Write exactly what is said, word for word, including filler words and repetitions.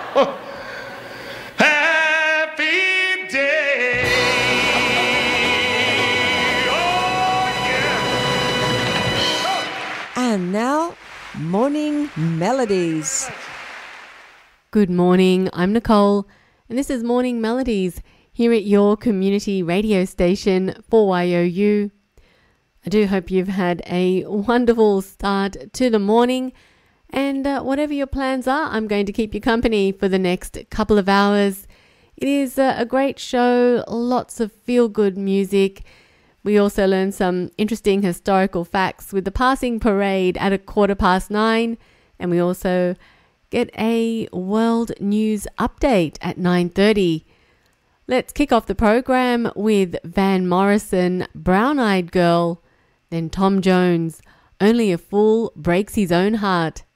Happy day. Oh, yeah. And now, Morning Melodies. Good morning, I'm Nicole, and this is Morning Melodies here at your community radio station four Y O U. I do hope you've had a wonderful start to the morning, and uh, whatever your plans are, I'm going to keep you company for the next couple of hours. It is uh, a great show, lots of feel-good music. We also learn some interesting historical facts with the passing parade at a quarter past nine, and we also get a world news update at nine thirty. Let's kick off the program with Van Morrison, Brown Eyed Girl, then Tom Jones, Only a Fool Breaks His Own Heart.